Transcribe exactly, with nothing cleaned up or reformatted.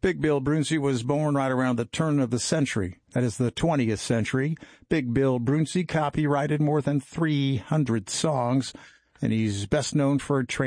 Big Bill Broonzy was born right around the turn of the century. That is the twentieth century. Big Bill Broonzy copyrighted more than three hundred songs, and he's best known for